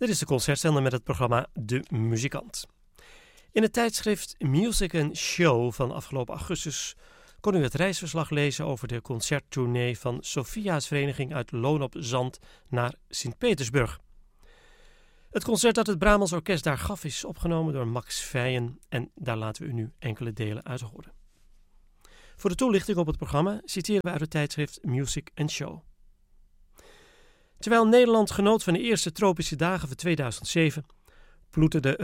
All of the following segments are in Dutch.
Dit is de concertzender met het programma De Muzikant. In het tijdschrift Music and Show van afgelopen augustus kon u het reisverslag lezen over de concerttournee van Sophia's Vereniging uit Loon op Zand naar Sint-Petersburg. Het concert dat het Bramels Orkest daar gaf is opgenomen door Max Vijen en daar laten we u nu enkele delen uit horen. Voor de toelichting op het programma citeren we uit het tijdschrift Music and Show. Terwijl Nederland genoot van de eerste tropische dagen van 2007, ploeterde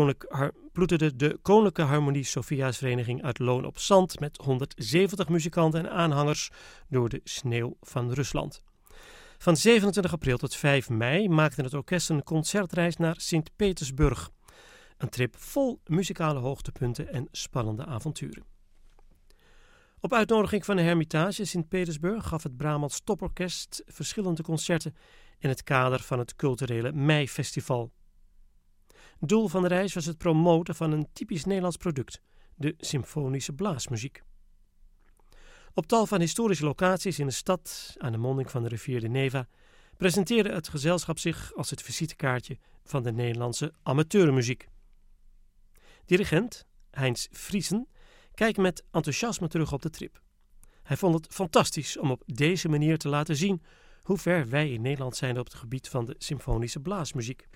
de Koninklijke Harmonie Sophia's Vereniging uit Loon op Zand met 170 muzikanten en aanhangers door de sneeuw van Rusland. Van 27 april tot 5 mei maakte het orkest een concertreis naar Sint-Petersburg. Een trip vol muzikale hoogtepunten en spannende avonturen. Op uitnodiging van de Hermitage in Sint-Petersburg gaf het Bramels Toporkest verschillende concerten in het kader van het culturele Meifestival. Doel van de reis was het promoten van een typisch Nederlands product, de symfonische blaasmuziek. Op tal van historische locaties in de stad, aan de monding van de rivier de Neva, presenteerde het gezelschap zich als het visitekaartje van de Nederlandse amateurmuziek. Dirigent Heinz Friesen kijkt met enthousiasme terug op de trip. Hij vond het fantastisch om op deze manier te laten zien hoe ver wij in Nederland zijn op het gebied van de symfonische blaasmuziek.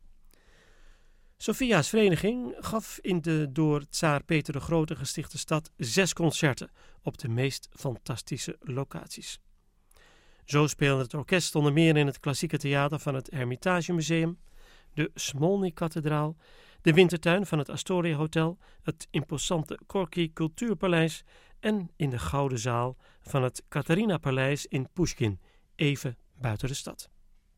Sophia's Vereniging gaf in de door Tsaar Peter de Grote gestichte stad 6 concerten op de meest fantastische locaties. Zo speelde het orkest onder meer in het klassieke theater van het Hermitage Museum, de Smolny-kathedraal, de wintertuin van het Astoria Hotel, het imposante Gorky Cultuurpaleis en in de Gouden Zaal van het Catharina-paleis in Pushkin, even buiten de stad.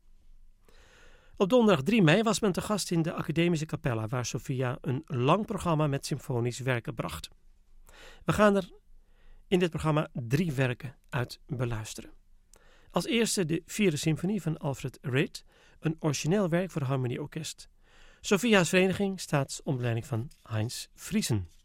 Op donderdag 3 mei was men te gast in de Academische Capella, waar Sophia een lang programma met symfonisch werken bracht. We gaan er in dit programma 3 werken uit beluisteren. Als eerste de 4e symfonie van Alfred Reed, een origineel werk voor harmonieorkest. Sophia's Vereniging staat onder leiding van Heinz Friesen.